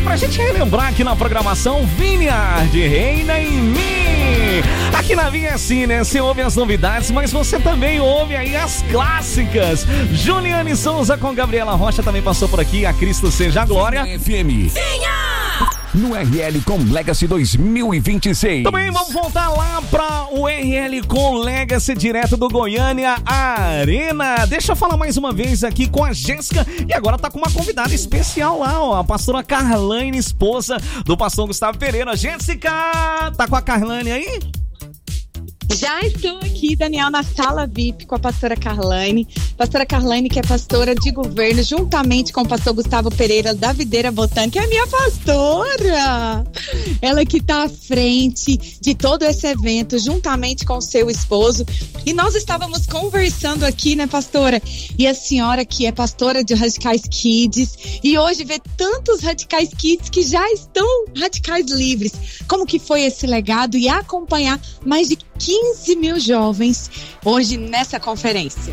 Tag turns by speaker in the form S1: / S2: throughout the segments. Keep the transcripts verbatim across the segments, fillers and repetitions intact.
S1: pra gente relembrar aqui na programação Vineyard Reina em Mim. Aqui na Vinha é assim, né? Você ouve as novidades, mas você também ouve aí as clássicas. Juliane Souza com Gabriela Rocha também passou por aqui. A Cristo seja a glória.
S2: F M. Vinha! No R L Com Legacy dois mil e vinte e seis.
S1: Também vamos voltar lá para o R L Com Legacy, direto do Goiânia Arena. Deixa eu falar mais uma vez aqui com a Jéssica. E agora tá com uma convidada especial lá, ó. A pastora Carlane, esposa do pastor Gustavo Pereira. Jéssica, tá com a Carlane aí?
S3: Já estou aqui, Daniel, na sala V I P com a pastora Carlane. Pastora Carlane, que é pastora de governo, juntamente com o pastor Gustavo Pereira, da Videira Botânica, é minha pastora. Ela que está à frente de todo esse evento, juntamente com o seu esposo. E nós estávamos conversando aqui, né, pastora? E a senhora que é pastora de Radicais Kids, e hoje vê tantos Radicais Kids que já estão radicais livres. Como que foi esse legado e acompanhar mais de quinze mil jovens hoje nessa conferência?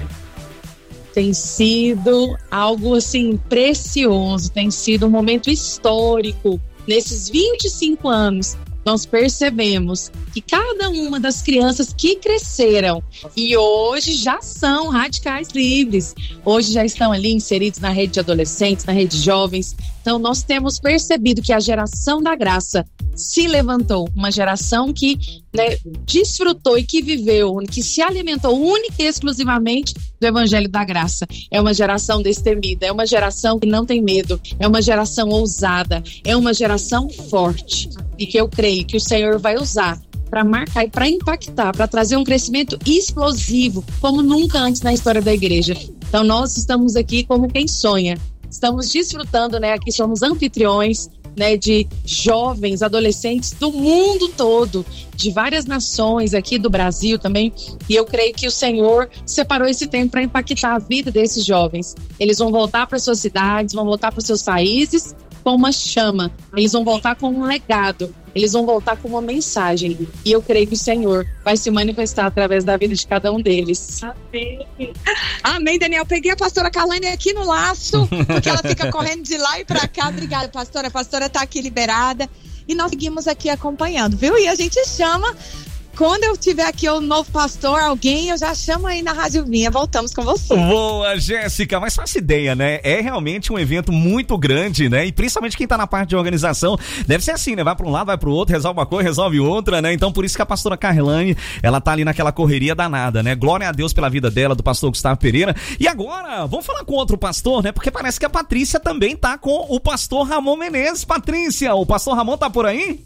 S4: Tem sido algo assim precioso, tem sido um momento histórico. Nesses vinte e cinco anos, nós percebemos que cada uma das crianças que cresceram e hoje já são radicais livres, hoje já estão ali inseridos na rede de adolescentes, na rede de jovens. Então nós temos percebido que a geração da graça se levantou, uma geração que, né, desfrutou e que viveu, que se alimentou única e exclusivamente do Evangelho da Graça. É uma geração destemida, é uma geração que não tem medo, é uma geração ousada, é uma geração forte e que eu creio que o Senhor vai usar para marcar e para impactar, para trazer um crescimento explosivo, como nunca antes na história da igreja. Então nós estamos aqui como quem sonha, estamos desfrutando, né? Aqui somos anfitriões, né, de jovens, adolescentes do mundo todo, de várias nações aqui do Brasil também, e eu creio que o Senhor separou esse tempo para impactar a vida desses jovens. Eles vão voltar para suas cidades, vão voltar para seus países com uma chama, eles vão voltar com um legado, eles vão voltar com uma mensagem, e eu creio que o Senhor vai se manifestar através da vida de cada um deles.
S3: Amém. Amém, Daniel. Peguei a pastora Carlane aqui no laço, porque ela fica correndo de lá e pra cá. Obrigada, pastora. A pastora tá aqui liberada. E nós seguimos aqui acompanhando, viu? E a gente chama, quando eu tiver aqui o novo pastor, alguém, eu já chamo aí na Rádio Vinha. Voltamos com você.
S1: Boa, Jéssica. Mas faça ideia, né? É realmente um evento muito grande, né? E principalmente quem tá na parte de organização, deve ser assim, né? Vai pra um lado, vai pro outro, resolve uma coisa, resolve outra, né? Então por isso que a pastora Carlane, ela tá ali naquela correria danada, né? Glória a Deus pela vida dela, do pastor Gustavo Pereira. E agora, vamos falar com outro pastor, né? Porque parece que a Patrícia também tá com o pastor Ramon Menezes. Patrícia, o pastor Ramon tá por aí?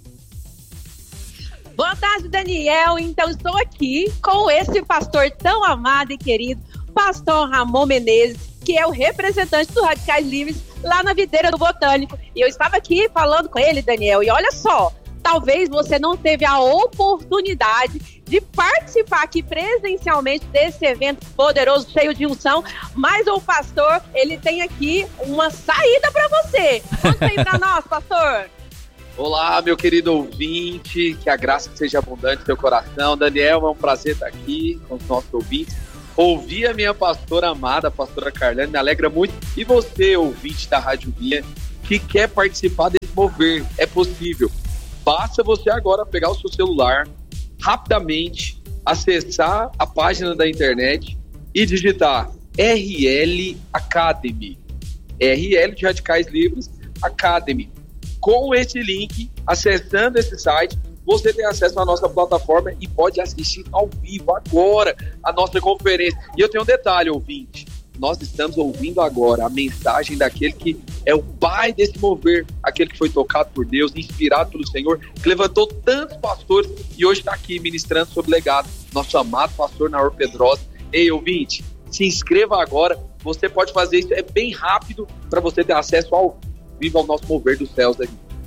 S5: Boa tarde, Daniel. Então, estou aqui com esse pastor tão amado e querido, pastor Ramon Menezes, que é o representante dos Radicais Livres lá na Videira do Botânico. E eu estava aqui falando com ele, Daniel, e olha só, talvez você não teve a oportunidade de participar aqui presencialmente desse evento poderoso, cheio de unção, mas o pastor, ele tem aqui uma saída para você. Conta aí para nós, pastor.
S6: Olá, meu querido ouvinte, que a graça seja abundante no teu coração. Daniel, é um prazer estar aqui com os nossos ouvintes. Ouvir a minha pastora amada, a pastora Carlane, me alegra muito. E você, ouvinte da Rádio Vinha, que quer participar desse mover, é possível. Basta você agora pegar o seu celular, rapidamente, acessar a página da internet e digitar R L Academy. R L de Radicais Livres Academy. Com esse link, acessando esse site, você tem acesso à nossa plataforma e pode assistir ao vivo agora a nossa conferência. E eu tenho um detalhe, ouvinte. Nós estamos ouvindo agora a mensagem daquele que é o pai desse mover, aquele que foi tocado por Deus, inspirado pelo Senhor, que levantou tantos pastores e hoje está aqui ministrando sobre o legado. Nosso amado pastor Naor Pedrosa. Ei, ouvinte, se inscreva agora. Você pode fazer isso, é bem rápido para você ter acesso ao vivo ao nosso mover dos céus aqui.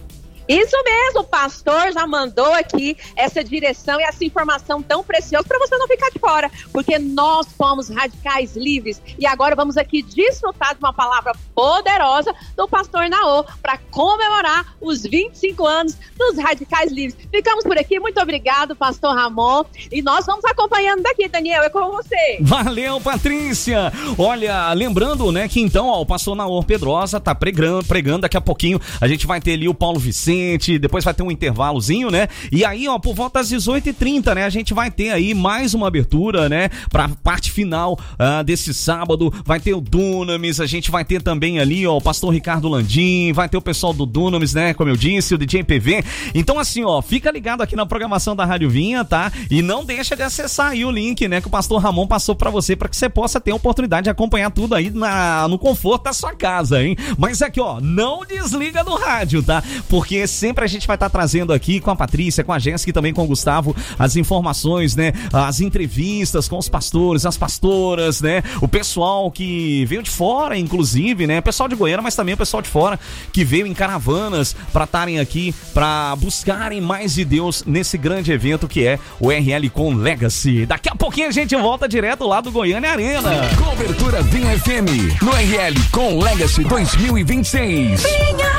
S5: Isso mesmo, o pastor já mandou aqui essa direção e essa informação tão preciosa para você não ficar de fora, porque nós somos radicais livres e agora vamos aqui desfrutar de uma palavra poderosa do pastor Naô para comemorar os vinte e cinco anos dos radicais livres. Ficamos por aqui, muito obrigado, pastor Ramon, e nós vamos acompanhando daqui, Daniel, é com você.
S1: Valeu, Patrícia! Olha, lembrando, né, que então, ó, o pastor Naô Pedrosa tá pregando, pregando daqui a pouquinho, a gente vai ter ali o Paulo Vicente, depois vai ter um intervalozinho, né, e aí, ó, por volta das dezoito e trinta, né, a gente vai ter aí mais uma abertura, né, pra parte final uh, desse sábado, vai ter o Dunamis, a gente vai ter também ali, ó, o pastor Ricardo Landim, vai ter o pessoal do Dunamis, né, como eu disse, o D J P V, então assim, ó, fica ligado aqui na programação da Rádio Vinha, tá, e não deixa de acessar aí o link, né, que o pastor Ramon passou pra você, pra que você possa ter a oportunidade de acompanhar tudo aí na, no conforto da sua casa, hein, mas aqui, ó, não desliga do rádio, tá, porque sempre a gente vai estar tá trazendo aqui com a Patrícia, com a Jéssica e também com o Gustavo, as informações, né, as entrevistas com os pastores, as pastoras, né, o pessoal que veio de fora, inclusive, né, pessoal de Goiânia, mas também o pessoal de fora que veio em caravanas para estarem aqui, para buscarem mais de Deus nesse grande evento que é o R L Com Legacy. Daqui a pouquinho a gente volta direto lá do Goiânia Arena.
S2: Cobertura Vinha F M no R L Com Legacy dois mil e vinte e seis.
S7: Vinha!